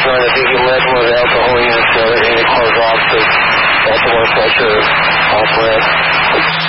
run, if you can let one of the alcohol units go, and it close off, so that's more pressure off rest.